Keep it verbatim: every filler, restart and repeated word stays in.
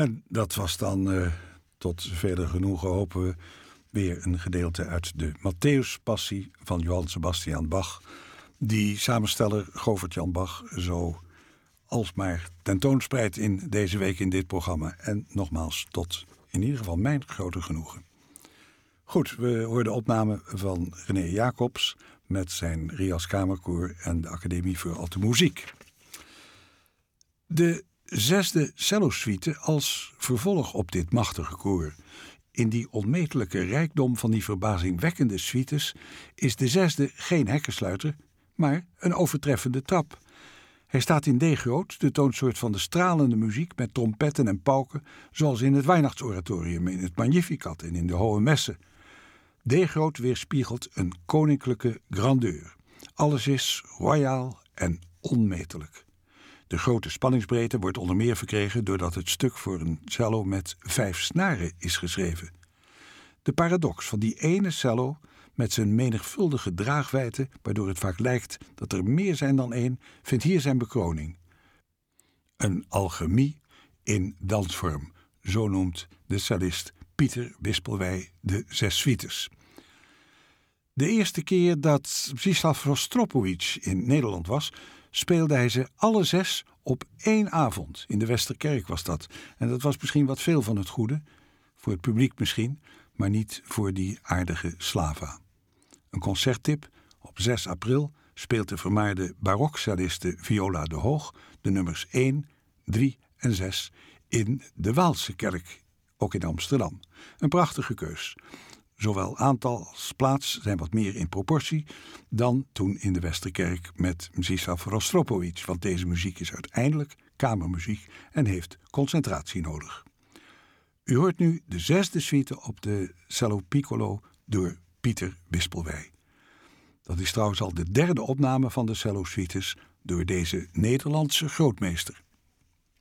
En dat was dan, uh, tot vele genoegen hopen we, weer een gedeelte uit de Matthäuspassie van Johann Sebastian Bach, die samensteller Govert-Jan Bach zo alsmaar tentoonspreidt in deze week in dit programma. En nogmaals, tot in ieder geval mijn grote genoegen. Goed, we hoorden opname van René Jacobs met zijn Rias Kamerkoor en de Academie voor Alte Muziek. De zesde cellosuite als vervolg op dit machtige koor. In die onmetelijke rijkdom van die verbazingwekkende suites is de zesde geen hekkensluiter, maar een overtreffende trap. Hij staat in D-groot, de toonsoort van de stralende muziek met trompetten en pauken, zoals in het Weihnachtsoratorium, in het Magnificat en in de Hohe Messe. D-groot weerspiegelt een koninklijke grandeur. Alles is royaal en onmetelijk. De grote spanningsbreedte wordt onder meer verkregen doordat het stuk voor een cello met vijf snaren is geschreven. De paradox van die ene cello met zijn menigvuldige draagwijdte, waardoor het vaak lijkt dat er meer zijn dan één, vindt hier zijn bekroning. Een alchemie in dansvorm, zo noemt de cellist Pieter Wispelwey de zes suites. De eerste keer dat Mstislav Rostropovich in Nederland was, speelde hij ze alle zes op één avond. In de Westerkerk was dat. En dat was misschien wat veel van het goede, voor het publiek misschien, maar niet voor die aardige Slava. Een concerttip: op zes april speelt de vermaarde barokcelliste Viola de Hoog de nummers één, drie en zes in de Waalse kerk, ook in Amsterdam. Een prachtige keus. Zowel aantal als plaats zijn wat meer in proportie dan toen in de Westerkerk met Mstislav Rostropovich, want deze muziek is uiteindelijk kamermuziek en heeft concentratie nodig. U hoort nu de zesde suite op de cello piccolo door Pieter Wispelwey. Dat is trouwens al de derde opname van de cello suites door deze Nederlandse grootmeester.